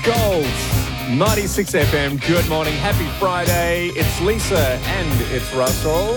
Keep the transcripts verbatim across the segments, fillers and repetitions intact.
Gold, ninety-six F M. Good morning. Happy Friday. It's Lisa and it's Russell.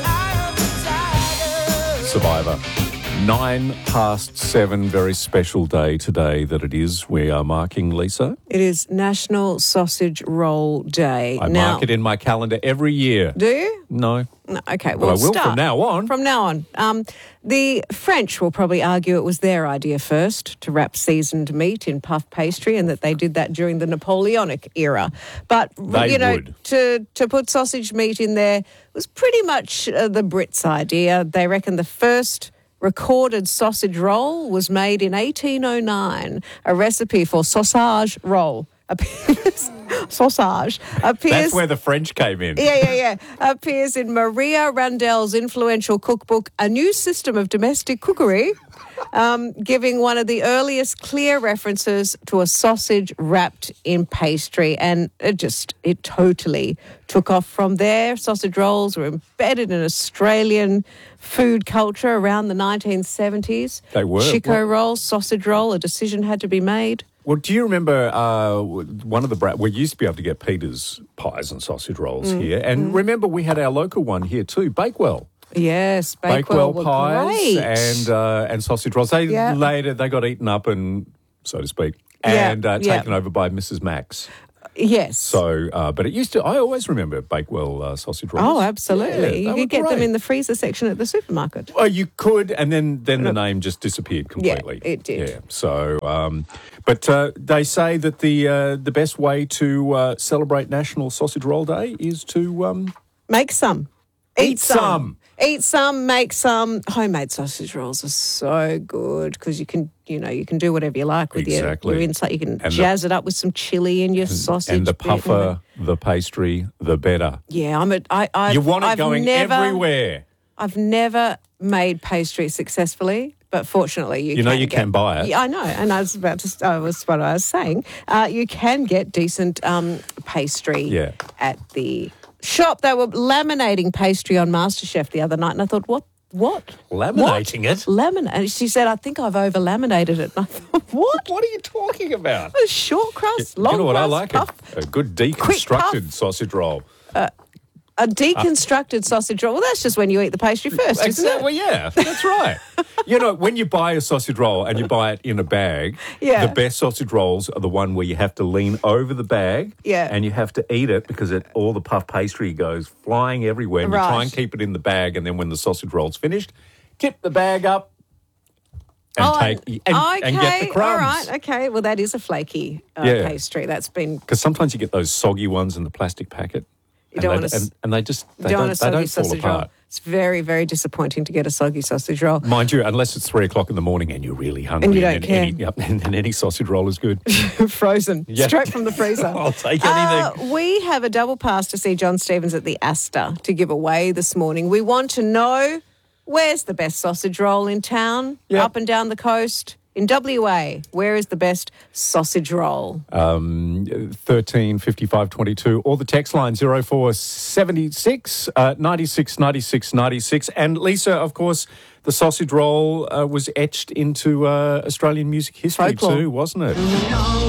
Survivor. Nine past seven. Very special day today that it is. We are marking, Lisa. It is National Sausage Roll Day. I now, mark it in my calendar every year. Do you? No. No, okay, But well, I will start. from now on. From now on. Um, the French will probably argue it was their idea first to wrap seasoned meat in puff pastry and that they did that during the Napoleonic era. But, They you know, would. to to put sausage meat in there was pretty much uh, the Brits' idea. They reckon the first recorded sausage roll was made in eighteen oh nine. A recipe for sausage roll appears. sausage appears. That's where the French came in. Yeah, yeah, yeah. Appears in Maria Randell's influential cookbook, A New System of Domestic Cookery, um, giving one of the earliest clear references to a sausage wrapped in pastry. And it just, it totally took off from there. Sausage rolls were embedded in Australian food culture around the nineteen seventies. They were. Chico Well- roll, sausage roll, a decision had to be made. Well, do you remember uh, one of the bra- we used to be able to get Peter's pies and sausage rolls Mm. here, and remember we had our local one here too, Bakewell. Yes, Bakewell, were pies great. and uh, and sausage rolls. They Yeah. later they got eaten up and so to speak, Yeah, and uh, yeah. taken over by Missus Max. Yes. So, uh, but it used to. I always remember Bakewell uh, sausage rolls. Oh, absolutely. Yeah, you they could get were them great. in the freezer section at the supermarket. Oh, you could, and then, then the name just disappeared completely. it did. Yeah. So, um, but uh, they say that the uh, the best way to uh, celebrate National Sausage Roll Day is to um, Make some. Eat some. Eat some, make some. Homemade sausage rolls are so good because you can, you know, you can do whatever you like with Exactly. your, your inside. You can And jazz it up with some chili in your sausage. and the bit. puffer, the pastry, the better. Yeah, I'm a, I, I, You want it I've going never, everywhere. I've never made pastry successfully. But fortunately, you, You know can you get, can buy it. Yeah, I know, and I was about to. I was what I was saying. Uh, you can get decent um, pastry Yeah. at the shop. They were laminating pastry on MasterChef the other night, and I thought, what? What? Laminating what? it? Lamin- and she said, I think I've over laminated it. And I thought, what? What are you talking about? A short crust, long you know what crust, I like? puff, A, a good deconstructed sausage roll. a deconstructed sausage roll. Well, that's just when you eat the pastry first, isn't Exactly. it? Well, yeah, that's right. You know, when you buy a sausage roll and you buy it in a bag, Yeah. the best sausage rolls are the one where you have to lean over the bag Yeah. and you have to eat it because it, all the puff pastry goes flying everywhere. And you Right. try and keep it in the bag, and then when the sausage roll's finished, tip the bag up and Oh, take and, okay, and get the crumbs. all right, okay. Well, that is a flaky uh, Yeah. pastry. That's been Because sometimes you get those soggy ones in the plastic packet. You and don't they, want to s- and, and they just they don't don't, want a they soggy don't fall sausage apart. roll. It's very, very disappointing to get a soggy sausage roll. Mind you, unless it's three o'clock in the morning and you're really hungry, And you don't then care. Any, yep, and then any sausage roll is good. Frozen, Yeah. straight from the freezer. I'll take anything. Uh, we have a double pass to see John Stevens at the Astor to give away this morning. We want to know, where's the best sausage roll in town, Yep. up and down the coast? In W A, where is the best sausage roll? Um, thirteen fifty-five twenty-two, or the text line zero four seven six uh, ninety-six ninety-six ninety-six. And Lisa, of course, the sausage roll uh, was etched into uh, Australian music history Folklore. too, wasn't it?